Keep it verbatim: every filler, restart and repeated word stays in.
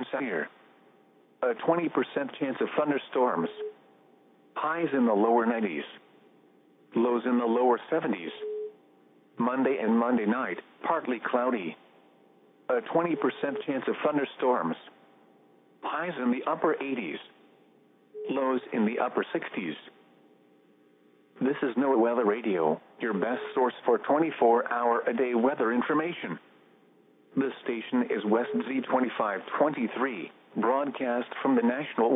severe. A twenty percent chance of thunderstorms. Highs in the lower nineties. Lows in the lower seventies. Monday and Monday night, partly cloudy. A twenty percent chance of thunderstorms. Highs in the upper eighties. Lows in the upper sixties. This is NOAA Weather Radio, your best source for twenty-four hour a day weather information. This station is West Z twenty-five twenty-three, broadcast from the National